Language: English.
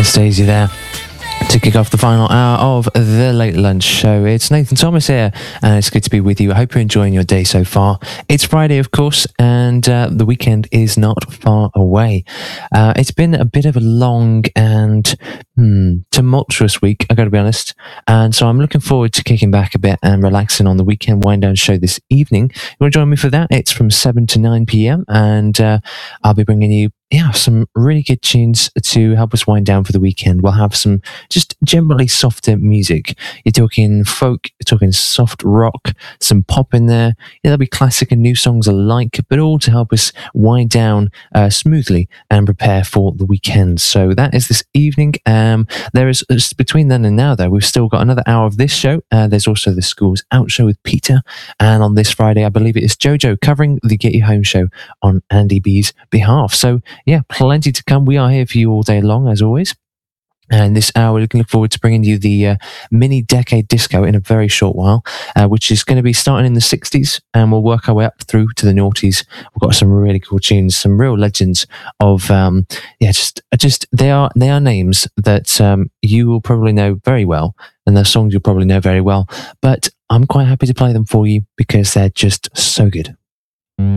Anastasia there to kick off the final hour of the Late Lunch Show. It's Nathan Thomas here, and it's good to be with you. I hope you're enjoying your day so far. It's Friday, of course, and the weekend is not far away. It's been a bit of a long and tumultuous week, I've got to be honest, and so I'm looking forward to kicking back a bit and relaxing on the weekend wind-down show this evening. You want to join me for that? It's from 7 to 9 p.m, and I'll be bringing you some really good tunes to help us wind down for the weekend. We'll have some just generally softer music. You're talking folk, you're talking soft rock, some pop in there. There'll be classic and new songs alike, but all to help us wind down smoothly and prepare for the weekend. So that is this evening. There is, between then and now though, we've still got another hour of this show. There's also the School's Out show with Peter, and on this Friday I believe it is Jojo covering the Get You Home show on Andy B's behalf. So yeah, plenty to come. We are here for you all day long, as always. And this hour, we're looking forward to bringing you the mini decade disco in a very short while, which is going to be starting in the 60s, and we'll work our way up through to the noughties. We've got some really cool tunes, some real legends of, just they are names that you will probably know very well, and they're songs you'll probably know very well. But I'm quite happy to play them for you because they're just so good.